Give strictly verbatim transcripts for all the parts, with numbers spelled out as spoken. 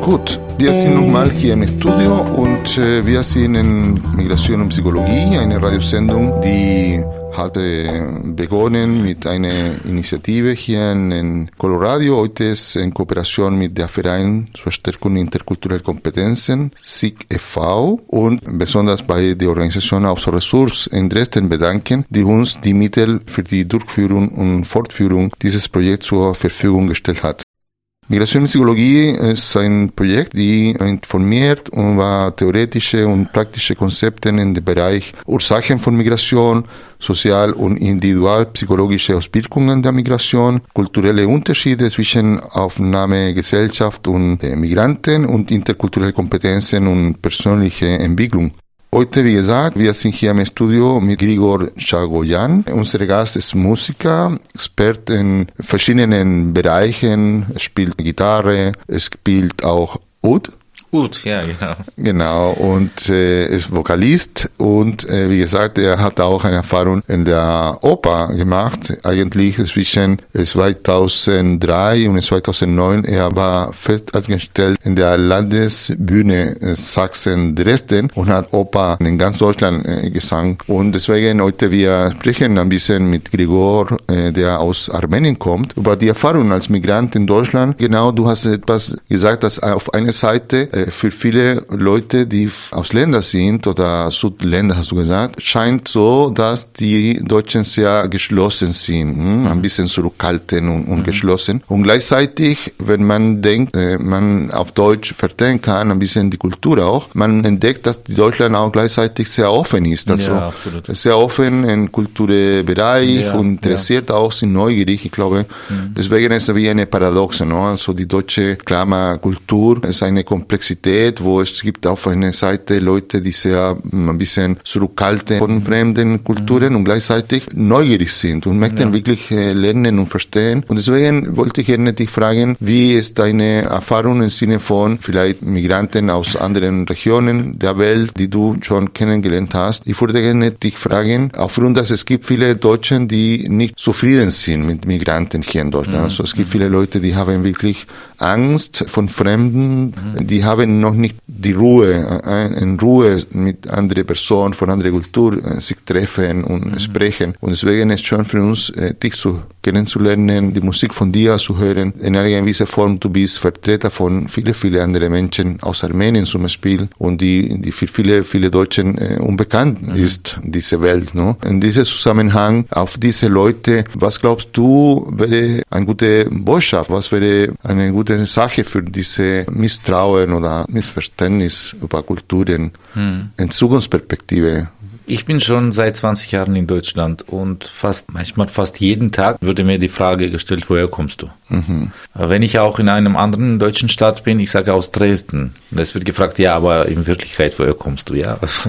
Gut, wir sind nochmal hier im Studio und äh, wir sind in Migration und Psychologie, eine Radiosendung, die hatte begonnen mit einer Initiative hier in Colorado. Heute ist in Kooperation mit der Verein zur Stärkung interkultureller Kompetenzen, S I G e V, und besonders bei der Organisation Aus Ressource in Dresden bedanken, die uns die Mittel für die Durchführung und Fortführung dieses Projekts zur Verfügung gestellt hat. Migration und Psychologie ist ein Projekt, die informiert über theoretische und praktische Konzepte in dem Bereich Ursachen von Migration, sozial- und individualpsychologische Auswirkungen der Migration, kulturelle Unterschiede zwischen Aufnahmegesellschaft und Migranten und interkulturelle Kompetenzen und persönliche Entwicklung. Heute, wie gesagt, wir sind hier im Studio mit Grigor Chagoyan. Unser Gast ist Musiker, Experte in verschiedenen Bereichen. Er spielt Gitarre, er spielt auch Oud. Gut, ja, genau. Genau, und äh, ist Vokalist und äh, wie gesagt, er hat auch eine Erfahrung in der Oper gemacht. Eigentlich zwischen zweitausenddrei und zweitausendneun. Er war fest angestellt in der Landesbühne Sachsen-Dresden und hat Oper in ganz Deutschland äh, gesungen. Und deswegen heute wir sprechen ein bisschen mit Grigor, äh, der aus Armenien kommt, über die Erfahrung als Migrant in Deutschland. Genau, du hast etwas gesagt, dass auf einer Seite äh, für viele Leute, die Ausländer sind oder Südländer, hast du gesagt, scheint so, dass die Deutschen sehr geschlossen sind, hm? ein bisschen zurückhaltend und, und mhm. geschlossen. Und gleichzeitig, wenn man denkt, äh, man auf Deutsch verstehen kann, ein bisschen die Kultur auch, man entdeckt, dass Deutschland auch gleichzeitig sehr offen ist. Also ja, absolut. Sehr offen im Kulturbereich ja, und interessiert ja. auch, sind neugierig, ich glaube. Mhm. Deswegen ist es wie eine Paradoxe, no? Also die deutsche Klammerkultur ist eine Komplexität, wo es gibt auf einer Seite Leute, die sehr ein bisschen zurückhalten von fremden Kulturen mhm. und gleichzeitig neugierig sind und möchten ja. wirklich lernen und verstehen. Und deswegen wollte ich gerne dich fragen, wie ist deine Erfahrung im Sinne von vielleicht Migranten aus anderen Regionen der Welt, die du schon kennengelernt hast? Ich würde gerne dich fragen, aufgrund, dass es gibt viele Deutschen, die nicht zufrieden sind mit Migranten hier in Deutschland. Mhm. Also es gibt viele Leute, die haben wirklich Angst von Fremden, mhm. die haben noch nicht die Ruhe, in Ruhe mit anderen Personen von anderer Kultur sich treffen und mhm. sprechen. Und deswegen ist es schön für uns, dich zu kennenzulernen, die Musik von dir zu hören. In einer gewissen Form, du bist Vertreter von vielen, vielen anderen Menschen aus Armenien zum Beispiel und die, die für viele, viele Deutschen äh, unbekannt mhm. ist, diese Welt. No? In diesem Zusammenhang auf diese Leute, was glaubst du, wäre eine gute Botschaft, was wäre eine gute Sache für diese Misstrauen oder Missverständnis über Kulturen hm. in Zukunftsperspektive? Ich bin schon seit zwanzig Jahren in Deutschland und fast, manchmal fast jeden Tag würde mir die Frage gestellt, woher kommst du? Mhm. Wenn ich auch in einem anderen deutschen Stadt bin, ich sage aus Dresden. Und es wird gefragt, ja, aber in Wirklichkeit, woher kommst du? Ja.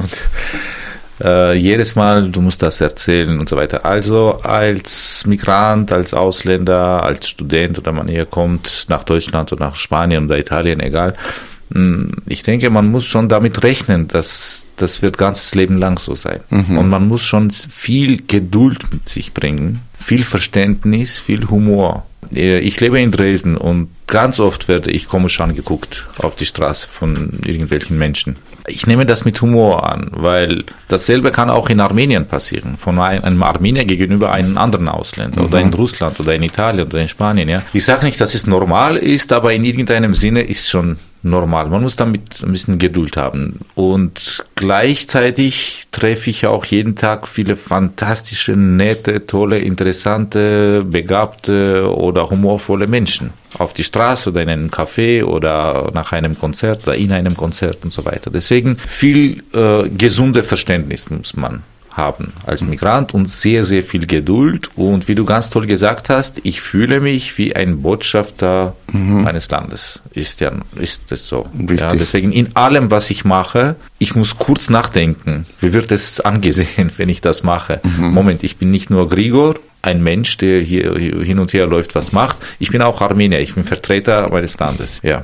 Und äh, jedes Mal, du musst das erzählen und so weiter. Also als Migrant, als Ausländer, als Student oder man hier kommt nach Deutschland oder nach Spanien oder Italien, egal. Ich denke, man muss schon damit rechnen, dass das wird ganzes Leben lang so sein. Mhm. Und man muss schon viel Geduld mit sich bringen, viel Verständnis, viel Humor. Ich lebe in Dresden und ganz oft werde ich komisch angeguckt auf die Straße von irgendwelchen Menschen. Ich nehme das mit Humor an, weil dasselbe kann auch in Armenien passieren, von einem Armenier gegenüber einem anderen Ausländer mhm. oder in Russland oder in Italien oder in Spanien. Ja. Ich sage nicht, dass es normal ist, aber in irgendeinem Sinne ist schon normal. Man muss damit ein bisschen Geduld haben. Und gleichzeitig treffe ich auch jeden Tag viele fantastische, nette, tolle, interessante, begabte oder humorvolle Menschen. Auf die Straße oder in einem Café oder nach einem Konzert oder in einem Konzert und so weiter. Deswegen viel äh, gesunde Verständnis muss man haben als Migrant und sehr, sehr viel Geduld. Und wie du ganz toll gesagt hast, ich fühle mich wie ein Botschafter mhm. meines Landes. Ist ja, ist das so. Ja, deswegen in allem, was ich mache, ich muss kurz nachdenken. Wie wird es angesehen, wenn ich das mache? Mhm. Moment, ich bin nicht nur Grigor, ein Mensch, der hier hin und her läuft, was macht. Ich bin auch Armenier, ich bin Vertreter meines Landes. Ja.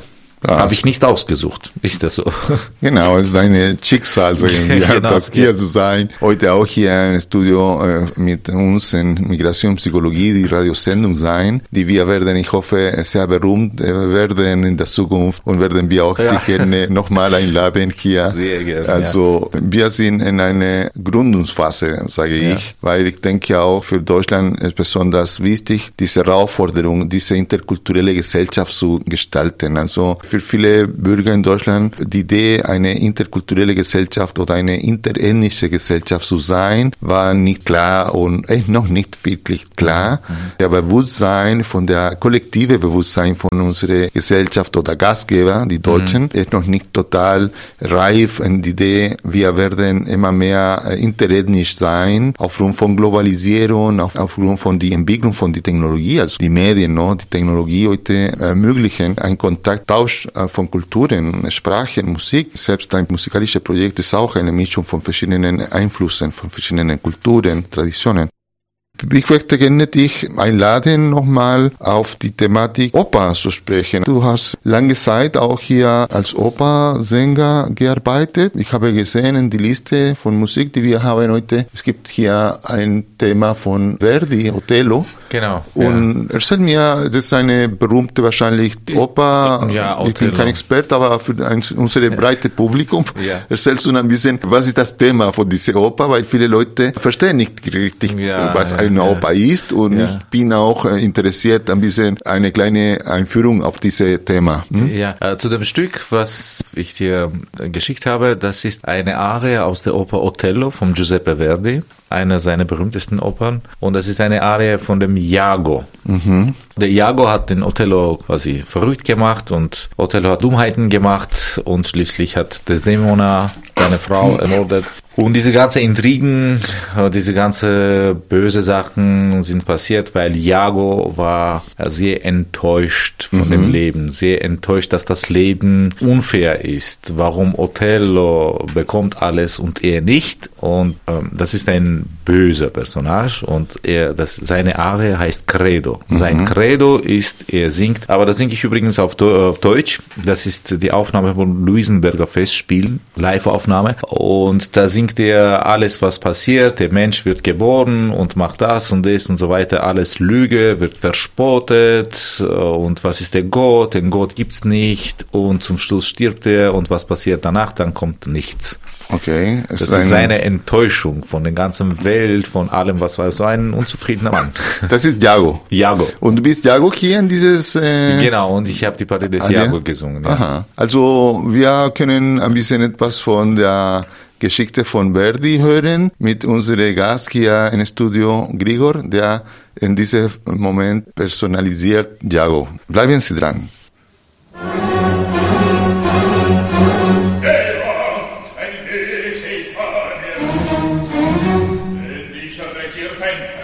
Ja, habe ich nicht ausgesucht. Ist das so? Genau, es ist dein Schicksal, sagen wir, Genau, das hier ja. zu sein. Heute auch hier im Studio äh, mit uns in Migrationspsychologie, die Radiosendung sein, die wir werden, ich hoffe, sehr berühmt äh, werden in der Zukunft und werden wir auch Ja. dich gerne nochmal einladen hier. Sehr gerne, Also ja. Wir sind in einer Gründungsphase, sage Ja. ich, weil ich denke auch für Deutschland ist besonders wichtig, diese Herausforderung, diese interkulturelle Gesellschaft zu gestalten. Also für viele Bürger in Deutschland die Idee, eine interkulturelle Gesellschaft oder eine interethnische Gesellschaft zu sein, war nicht klar und echt noch nicht wirklich klar. Mhm. Der Bewusstsein von der kollektive Bewusstsein von unserer Gesellschaft oder Gastgeber, die Deutschen, mhm. ist noch nicht total reif in die Idee, wir werden immer mehr interethnisch sein, aufgrund von Globalisierung, auf, aufgrund von der Entwicklung von der Technologie, also die Medien, no? Die Technologie heute ermöglichen einen Kontakttausch von Kulturen, Sprachen, Musik. Selbst ein musikalisches Projekt ist auch eine Mischung von verschiedenen Einflüssen, von verschiedenen Kulturen, Traditionen. Ich möchte gerne dich einladen, nochmal auf die Thematik Oper zu sprechen. Du hast lange Zeit auch hier als Opernsänger gearbeitet. Ich habe gesehen in die Liste von Musik, die wir haben heute, es gibt hier ein Thema von Verdi, Otello. Genau. Und ja. Erzähl mir, das ist eine berühmte wahrscheinlich Oper. Ja, Otello. Ich bin kein Experte, aber für ein, unser breites Publikum ja. Erzählst du ein bisschen, was ist das Thema von dieser Oper, weil viele Leute verstehen nicht richtig, ja, was eine ja. Oper ist. Und ja. ich bin auch interessiert, ein bisschen eine kleine Einführung auf dieses Thema. Hm? Ja, äh, zu dem Stück, was ich dir geschickt habe, das ist eine Arie aus der Oper Otello von Giuseppe Verdi, einer seiner berühmtesten Opern. Und das ist eine Arie von dem Iago. Mhm. Der Iago hat den Otello quasi verrückt gemacht und Otello hat Dummheiten gemacht und schließlich hat Desdemona seine Frau ermordet. Und diese ganze Intrigen, diese ganze böse Sachen sind passiert, weil Iago war sehr enttäuscht von mhm. dem Leben, sehr enttäuscht, dass das Leben unfair ist. Warum Otello bekommt alles und er nicht? Und ähm, das ist ein böser Personage und er, das, seine Arie heißt Credo. Mhm. Sein Credo ist, er singt, aber das singe ich übrigens auf, auf Deutsch. Das ist die Aufnahme von Luisenberger Festspielen, Live-Aufnahme. Und da singt er alles, was passiert. Der Mensch wird geboren und macht das und das und so weiter. Alles Lüge, wird verspottet. Und was ist der Gott? Den Gott gibt's nicht. Und zum Schluss stirbt er. Und was passiert danach? Dann kommt nichts. Okay. Das ist, ist seine Enttäuschung von der ganzen Welt, von allem, was war. So ein unzufriedener Mann. Das ist Iago. Iago. Und du bist Iago hier in dieses... Äh genau, und ich habe die Partie des Iago gesungen. Ja. Aha. Also wir können ein bisschen etwas von der Geschichte von Verdi hören mit unserem Gast hier im Studio, Grigor, der in diesem Moment personalisiert Iago. Bleiben Sie dran. Endlich regiert ein